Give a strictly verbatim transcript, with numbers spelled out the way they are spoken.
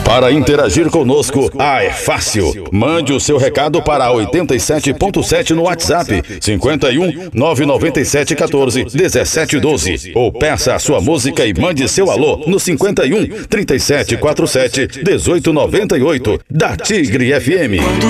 Para interagir conosco, ah, é fácil. Mande o seu recado para oitenta e sete ponto sete no WhatsApp, cinquenta e um, nove nove sete, quatorze, dezessete, doze. Ou peça a sua música e mande seu alô no cinquenta e um, trinta e sete, quarenta e sete, dezoito, noventa e oito, da Tigre F M.